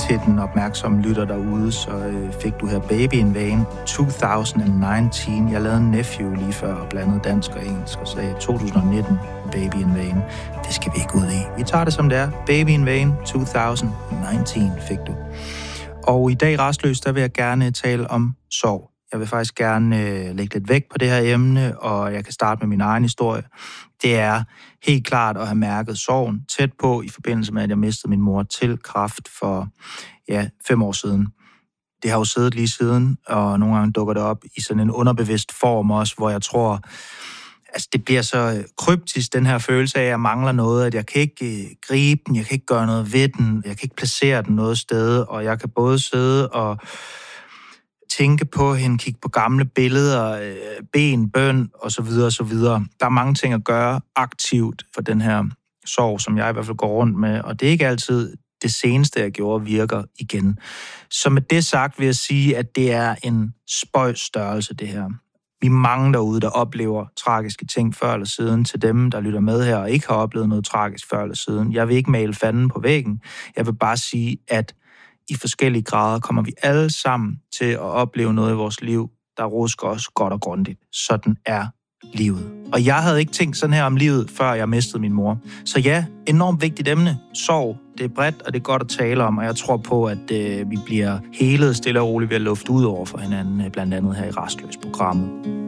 til den opmærksomme lytter derude, så fik du her Baby in Vain 2019. Jeg lavede en Nephew lige før og blandede dansk og engelsk og sagde 2019 Baby in Vain. Det skal vi ikke ud i. Vi tager det som det er. Baby in Vain 2019 fik du. Og i dag i Rastløs, der vil jeg gerne tale om sorg. Jeg vil faktisk gerne lægge lidt vægt på det her emne, og jeg kan starte med min egen historie. Det er helt klart at have mærket sorgen tæt på i forbindelse med, at jeg mistede min mor til kræft for 5 år siden. Det har jo siddet lige siden, og nogle gange dukker det op i sådan en underbevidst form også, hvor jeg tror, altså det bliver så kryptisk, den her følelse af, at jeg mangler noget, at jeg kan ikke gribe den, jeg kan ikke gøre noget ved den, jeg kan ikke placere den noget sted, og jeg kan både sidde og tænke på hende, kigge på gamle billeder, ben, bøn og så videre og så videre. Der er mange ting at gøre aktivt for den her sorg, som jeg i hvert fald går rundt med, og det er ikke altid det seneste, jeg gjorde, virker igen. Så med det sagt vil jeg sige, at det er en spøjs størrelse, det her. Vi er mange derude, der oplever tragiske ting før eller siden. Til dem, der lytter med her og ikke har oplevet noget tragisk før eller siden. Jeg vil ikke male fanden på væggen. Jeg vil bare sige, at i forskellige grader kommer vi alle sammen til at opleve noget i vores liv, der rusker os godt og grundigt. Sådan er livet. Og jeg havde ikke tænkt sådan her om livet, før jeg mistede min mor. Så ja, enormt vigtigt emne. Sorg. Det er bredt, og det er godt at tale om, og jeg tror på, at vi bliver helet stille og roligt ved at lufte ud over for hinanden, blandt andet her i Rastløs-programmet.